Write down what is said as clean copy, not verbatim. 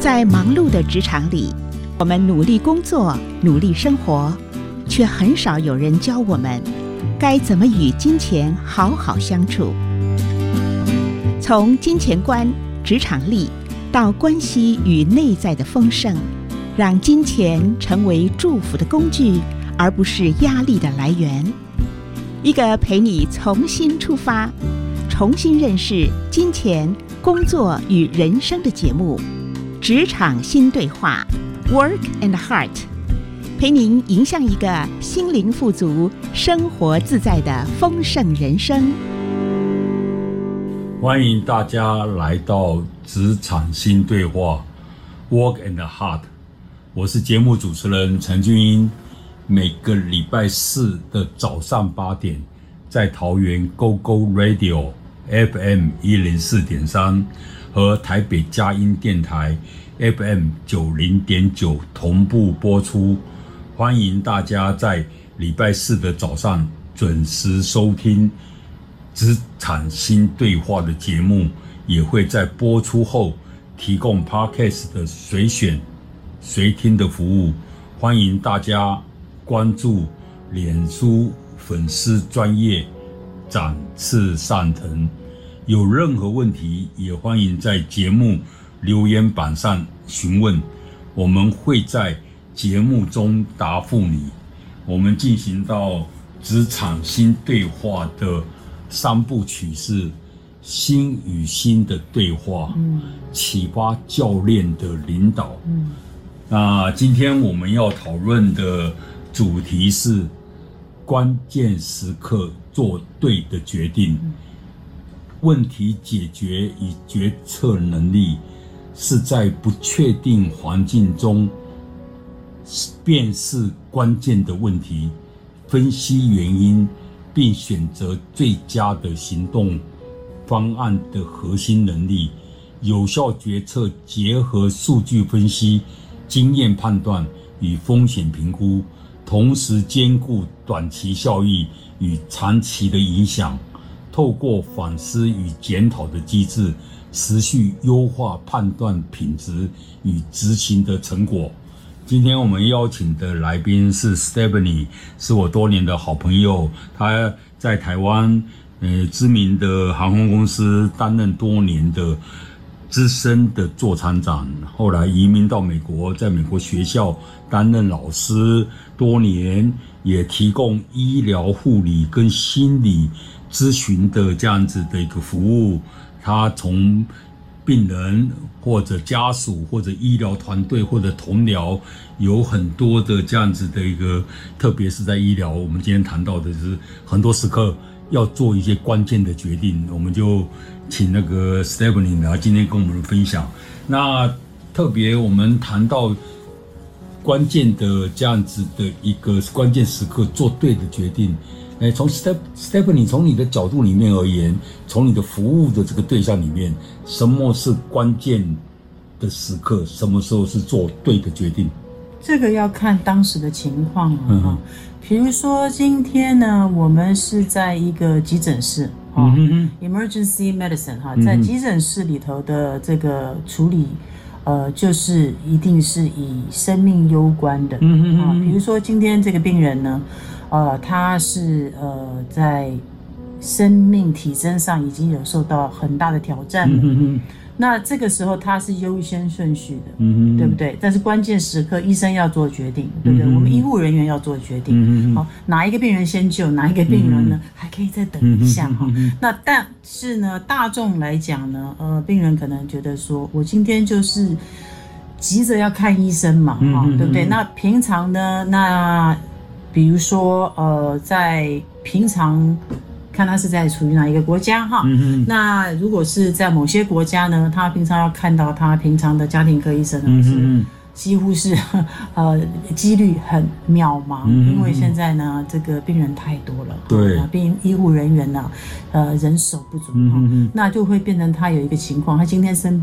在忙碌的职场里，我们努力工作，努力生活，却很少有人教我们该怎么与金钱好好相处。从金钱观、职场力到关系与内在的丰盛，让金钱成为祝福的工具，而不是压力的来源。一个陪你重新出发，重新认识金钱、工作与人生的节目《职场新对话》Work and Heart， 陪您迎向一个心灵富足、生活自在的丰盛人生。 欢迎大家来到职场新对话 Work and Heart， 我是节目主持人陈俊英。每个礼拜四的早上8点，在桃园 GoGo Radio FM 104.3和台北佳音电台 FM 90.9同步播出。欢迎大家在礼拜四的早上准时收听职场新对话的节目，也会在播出后提供 Podcast 的随选随听的服务。欢迎大家关注脸书粉丝专页展翅上腾，有任何问题也欢迎在节目留言板上询问，我们会在节目中答复你。我们进行到职场新对话的3部曲是心与心的对话，启发教练的领导。那今天我们要讨论的主题是关键时刻做对的决定。问题解决与决策能力是在不确定环境中辨识关键的问题，分析原因，并选择最佳的行动方案的核心能力。有效决策结合数据分析、经验判断与风险评估，同时兼顾短期效益与长期的影响，透过反思与检讨的机制，持续优化判断品质与执行的成果。今天我们邀请的来宾是 Stephanie， 是我多年的好朋友，她在台湾知名的航空公司担任多年的资深的座舱长，后来移民到美国，在美国学校担任老师多年，也提供医疗护理跟心理咨询的这样子的一个服务。他从病人或者家属或者医疗团队或者同僚有很多的这样子的一个，特别是在医疗，我们今天谈到的是很多时刻要做一些关键的决定，我们就请那个 Stephanie 来今天跟我们分享。那特别我们谈到关键的这样子的一个关键时刻做对的决定。从 Stephanie 从你的角度里面而言，从你的服务的这个对象里面，什么是关键的时刻，什么时候是做对的决定？ 这个要看当时的情况比如说今天呢，我们是在一个急诊室Emergency Medicine 在急诊室里头的这个处理就是一定是以生命攸关的比如说今天这个病人呢他是在生命体征上已经有受到很大的挑战了那这个时候他是优先顺序的对不对？但是关键时刻医生要做决定对不对？我们医护人员要做决定好，哪一个病人先救，哪一个病人呢还可以再等一下那但是呢大众来讲呢病人可能觉得说我今天就是急着要看医生嘛对不对？那平常呢，那比如说在平常看他是在处于哪一个国家那如果是在某些国家呢，他平常要看到他平常的家庭科医生是几乎是几率很渺茫因为现在呢这个病人太多了对医护人员呢人手不足那就会变成他有一个情况，他今天生